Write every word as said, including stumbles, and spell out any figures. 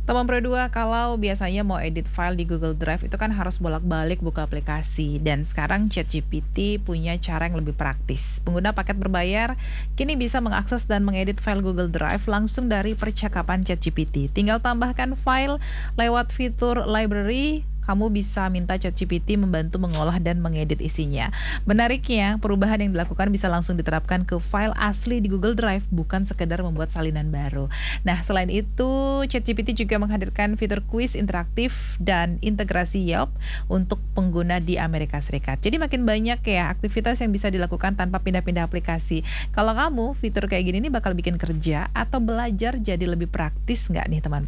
Teman Pro dua, kalau biasanya mau edit file di Google Drive itu kan harus bolak-balik buka aplikasi, dan sekarang ChatGPT punya cara yang lebih praktis. Pengguna paket berbayar kini bisa mengakses dan mengedit file Google Drive langsung dari percakapan ChatGPT. Tinggal tambahkan file lewat fitur library. Kamu bisa minta ChatGPT membantu mengolah dan mengedit isinya. Menariknya, perubahan yang dilakukan bisa langsung diterapkan ke file asli di Google Drive, bukan sekedar membuat salinan baru. Nah, selain itu, ChatGPT juga menghadirkan fitur kuis interaktif dan integrasi Yelp untuk pengguna di Amerika Serikat. Jadi makin banyak ya aktivitas yang bisa dilakukan tanpa pindah-pindah aplikasi. Kalau kamu, fitur kayak gini nih bakal bikin kerja atau belajar jadi lebih praktis nggak nih, teman?